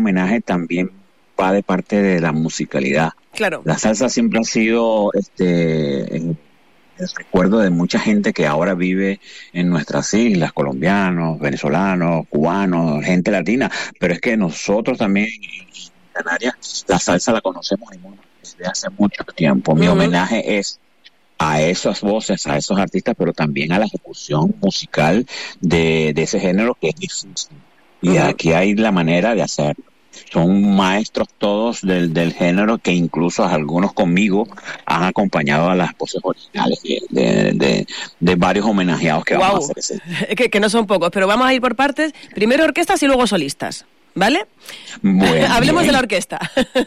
homenaje también va de parte de la musicalidad. Claro. La salsa siempre ha sido el recuerdo de mucha gente que ahora vive en nuestras islas, colombianos, venezolanos, cubanos, gente latina, pero es que nosotros también en Canarias la salsa la conocemos desde hace mucho tiempo. Mi homenaje es a esas voces, a esos artistas, pero también a la ejecución musical de ese género que es difícil. Y aquí hay la manera de hacerlo. Son maestros todos del género que incluso algunos conmigo han acompañado a las voces originales de varios homenajeados que vamos a hacer que no son pocos, pero vamos a ir por partes. Primero orquestas y luego solistas, ¿vale? Bueno, hablemos de la orquesta.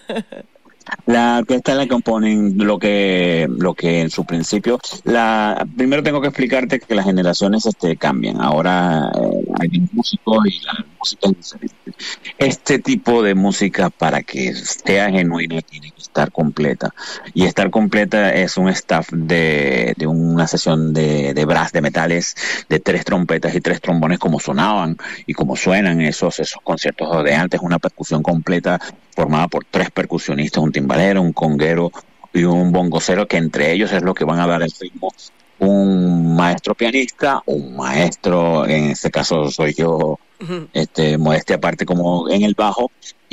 La orquesta la componen lo que en su principio. Primero tengo que explicarte que las generaciones cambian. Ahora hay músicos y la música es diferente. Este tipo de música, para que sea genuina, tiene que estar completa. Y estar completa es un staff de una sesión de brass, de metales, de 3 trompetas y 3 trombones, como sonaban y como suenan esos conciertos de antes. Una percusión completa formada por 3 percusionistas, un timbalero, un conguero y un bongocero, que entre ellos es lo que van a dar el ritmo. Un maestro pianista, un maestro, en este caso soy yo, modestia aparte, como en el bajo,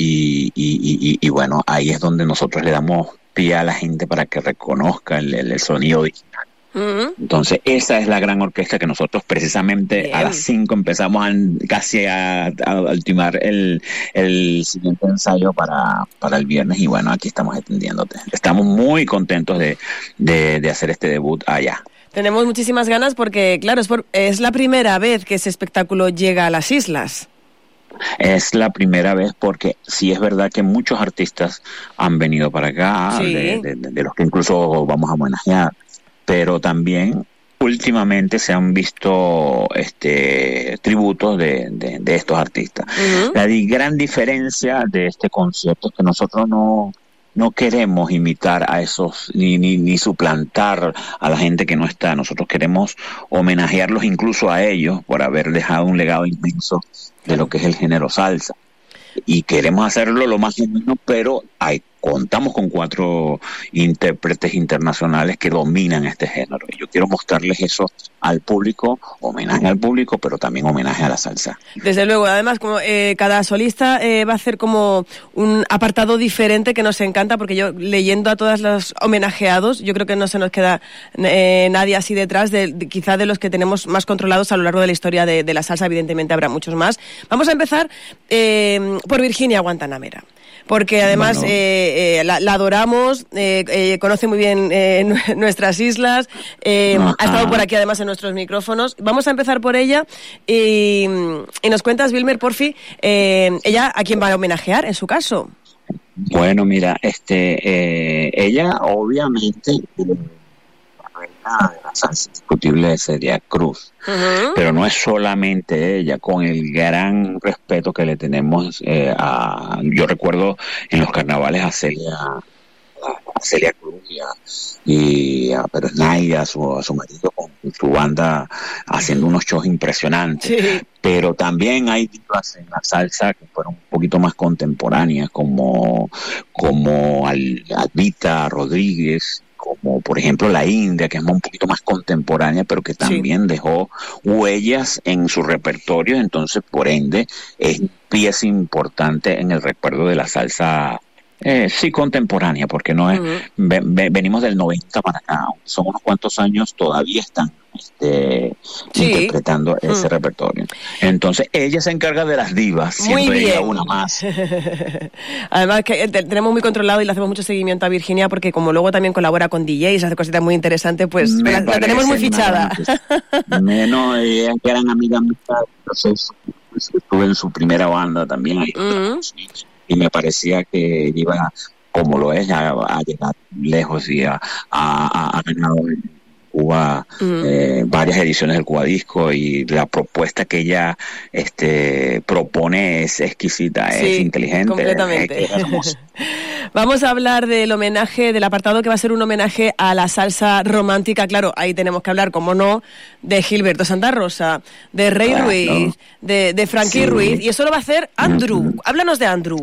y bueno, ahí es donde nosotros le damos pie a la gente para que reconozca el sonido original. Entonces esa es la gran orquesta que nosotros precisamente a las 5 empezamos casi a ultimar el siguiente ensayo para el viernes, y bueno, aquí estamos atendiéndote. Estamos muy contentos de hacer este debut allá. Tenemos muchísimas ganas porque, claro, es la primera vez que ese espectáculo llega a las islas. Es la primera vez, porque sí es verdad que muchos artistas han venido para acá, sí, de los que incluso vamos a homenajear, pero también últimamente se han visto tributos de estos artistas. La gran diferencia de este concierto es que nosotros no queremos imitar a esos, ni suplantar a la gente que no está. Nosotros queremos homenajearlos incluso a ellos por haber dejado un legado inmenso de lo que es el género salsa. Y queremos hacerlo lo más genuino, pero contamos con 4 intérpretes internacionales que dominan este género. Y yo quiero mostrarles eso al público, homenaje al público, pero también homenaje a la salsa. Desde luego, además, como cada solista va a hacer como un apartado diferente que nos encanta, porque yo, leyendo a todos los homenajeados, yo creo que no se nos queda nadie así detrás, quizá de los que tenemos más controlados a lo largo de la historia de la salsa. Evidentemente habrá muchos más. Vamos a empezar por Virginia Guantanamera, porque además la adoramos, conoce muy bien nuestras islas, ha estado por aquí además en nuestros micrófonos. Vamos a empezar por ella y nos cuentas, Wilmer, porfi, ella a quién va a homenajear en su caso. Bueno, mira, ella obviamente la reina de la salsa indiscutible sería Cruz, pero no es solamente ella, con el gran respeto que le tenemos yo recuerdo en los carnavales a Celia Cruz y a Pedro Snay, a su marido, con su banda haciendo unos shows impresionantes. Sí. Pero también hay divas en la salsa que fueron un poquito más contemporáneas, como Albita Rodríguez, como por ejemplo la India, que es un poquito más contemporánea, pero que también dejó huellas en su repertorio. Entonces, por ende, es pieza importante en el recuerdo de la salsa. Sí, contemporánea, porque no es venimos del 90 para acá, son unos cuantos años, todavía están interpretando ese repertorio. Entonces ella se encarga de las divas, siempre llega una más. Además que tenemos muy controlado y le hacemos mucho seguimiento a Virginia, porque como luego también colabora con DJs, hace cositas muy interesantes, pues la tenemos muy fichada. Menos, ella que eran amigas mías, entonces estuve en su primera banda también ahí. Y me parecía que iba, como lo es, a llegar lejos, y ha ganado en Cuba varias ediciones del Cuba Disco, y la propuesta que ella propone es exquisita, es inteligente, completamente. Es hermosa. Vamos a hablar del homenaje, del apartado que va a ser un homenaje a la salsa romántica. Claro, ahí tenemos que hablar, como no, de Gilberto Santa Rosa, de Rey Ruiz, de Frankie Ruiz, y eso lo va a hacer Andrew. Háblanos de Andrew.